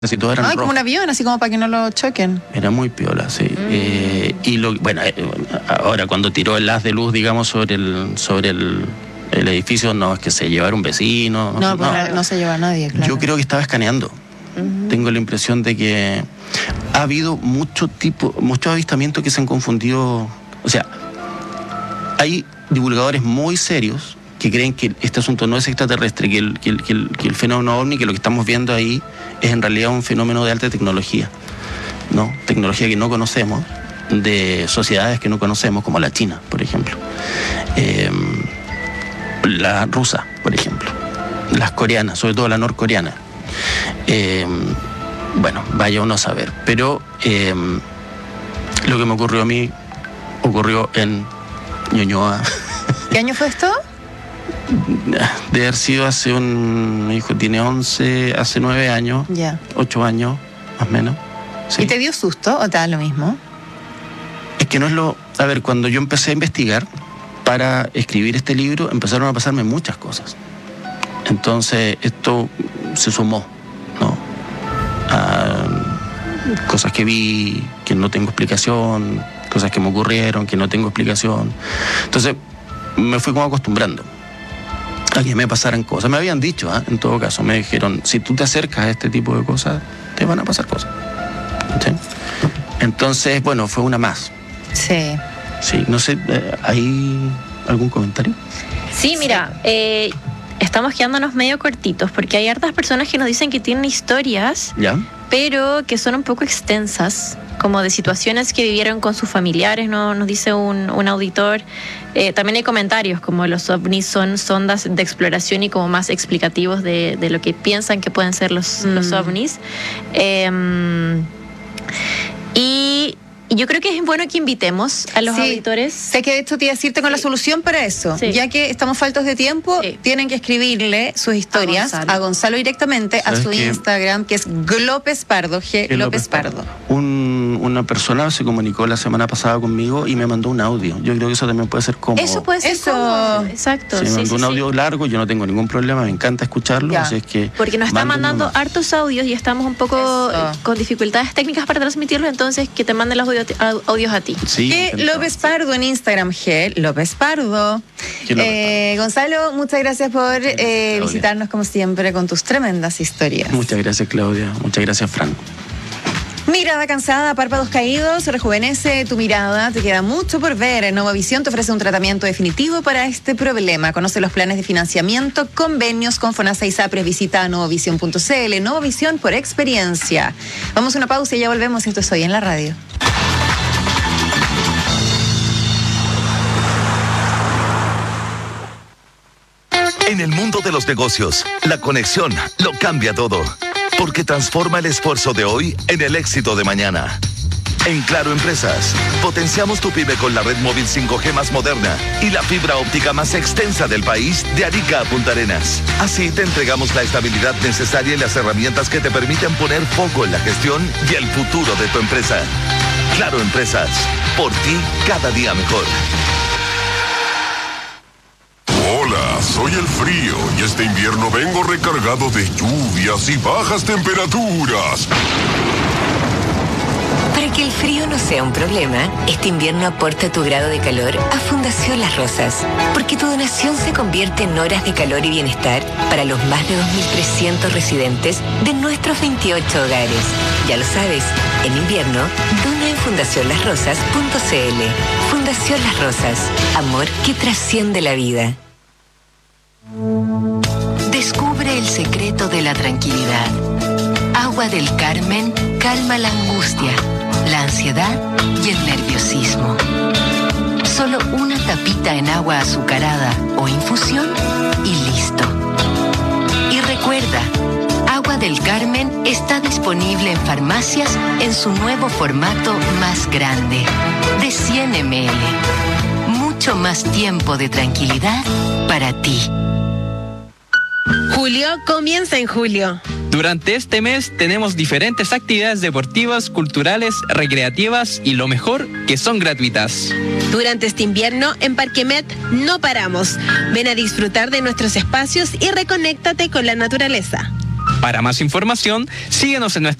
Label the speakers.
Speaker 1: Casi todos eran
Speaker 2: Ay, como
Speaker 1: rojos.
Speaker 2: un avión, así como para que no lo choquen.
Speaker 1: Era muy piola, sí. Ahora cuando tiró el haz de luz, digamos, sobre el edificio, no es que se llevara un vecino.
Speaker 2: No se lleva a nadie, claro.
Speaker 1: Yo creo que estaba escaneando. Tengo la impresión de que ha habido muchos avistamientos que se han confundido. O sea, hay divulgadores muy serios que creen que este asunto no es extraterrestre, que el fenómeno ovni, que lo que estamos viendo ahí es en realidad un fenómeno de alta tecnología, ¿no? Tecnología que no conocemos, de sociedades que no conocemos, como la China, por ejemplo. La rusa, por ejemplo. Las coreanas, sobre todo la norcoreana. Vaya uno a saber. Pero lo que me ocurrió a mí ocurrió en Ñuñoa.
Speaker 2: ¿Qué año fue esto?
Speaker 1: De haber sido mi hijo tiene 11, hace 9 años, 8 años, más o menos. Sí.
Speaker 2: ¿Y te dio susto o te da lo mismo?
Speaker 1: Es que no es lo... A ver, cuando yo empecé a investigar para escribir este libro, empezaron a pasarme muchas cosas. Entonces, esto se sumó, ¿no? A cosas que vi, que no tengo explicación, cosas que me ocurrieron, que no tengo explicación. Entonces, me fui como acostumbrando a que me pasaran cosas. Me habían dicho, en todo caso, me dijeron, si tú te acercas a este tipo de cosas, te van a pasar cosas. ¿Sí? Entonces, bueno, fue una más.
Speaker 2: Sí.
Speaker 1: Sí, no sé, ¿hay algún comentario?
Speaker 3: Sí, mira, estamos quedándonos medio cortitos porque hay hartas personas que nos dicen que tienen historias,
Speaker 1: ¿Ya?
Speaker 3: pero que son un poco extensas, como de situaciones que vivieron con sus familiares, ¿no? Nos dice un auditor. También hay comentarios como los ovnis son sondas de exploración y como más explicativos de lo que piensan que pueden ser los ovnis. Y yo creo que es bueno que invitemos a los auditores.
Speaker 2: Sé que de hecho te iba a decirte con la solución para eso.
Speaker 3: Sí.
Speaker 2: Ya que estamos faltos de tiempo, tienen que escribirle sus historias a Gonzalo directamente, a su Instagram, que es Glópez Pardo, López Pardo.
Speaker 1: Una persona se comunicó la semana pasada conmigo y me mandó un audio. Yo creo que eso también puede ser cómodo.
Speaker 3: Eso puede ser cómodo. Exacto.
Speaker 1: Se me mandó un audio largo, yo no tengo ningún problema, me encanta escucharlo. Así es que
Speaker 3: porque nos está mandando hartos audios y estamos un poco con dificultades técnicas para transmitirlos, entonces que te manden los audios a ti.
Speaker 1: Sí,
Speaker 2: López Pardo en Instagram, López Pardo. Gonzalo, muchas gracias por visitarnos como siempre con tus tremendas historias.
Speaker 1: Muchas gracias, Claudia. Muchas gracias, Franco.
Speaker 2: Mirada cansada, párpados caídos, rejuvenece tu mirada, te queda mucho por ver. Novavisión te ofrece un tratamiento definitivo para este problema. Conoce los planes de financiamiento, convenios con FONASA y SAPRES. Visita novavisión.cl. Novavisión por experiencia. Vamos a una pausa y ya volvemos. Esto es Hoy en la Radio.
Speaker 4: En el mundo de los negocios, la conexión lo cambia todo, porque transforma el esfuerzo de hoy en el éxito de mañana. En Claro Empresas, potenciamos tu pyme con la red móvil 5G más moderna y la fibra óptica más extensa del país, de Arica a Punta Arenas. Así te entregamos la estabilidad necesaria y las herramientas que te permiten poner foco en la gestión y el futuro de tu empresa. Claro Empresas, por ti cada día mejor.
Speaker 5: Hola, soy el frío y este invierno vengo recargado de lluvias y bajas temperaturas.
Speaker 6: Para que el frío no sea un problema, este invierno aporta tu grado de calor a Fundación Las Rosas, porque tu donación se convierte en horas de calor y bienestar para los más de 2.300 residentes de nuestros 28 hogares. Ya lo sabes, en invierno, dona en fundacionlasrosas.cl. Fundación Las Rosas, amor que trasciende la vida.
Speaker 7: Descubre el secreto de la tranquilidad. Agua del Carmen calma la angustia, la ansiedad y el nerviosismo. Solo una tapita en agua azucarada o infusión y listo. Y recuerda, Agua del Carmen está disponible en farmacias en su nuevo formato más grande, de 100 ml. Mucho más tiempo de tranquilidad para ti.
Speaker 8: Julio comienza en julio.
Speaker 9: Durante este mes tenemos diferentes actividades deportivas, culturales, recreativas y lo mejor, que son gratuitas.
Speaker 8: Durante este invierno en Parquemet no paramos. Ven a disfrutar de nuestros espacios y reconéctate con la naturaleza.
Speaker 9: Para más información, síguenos en nuestra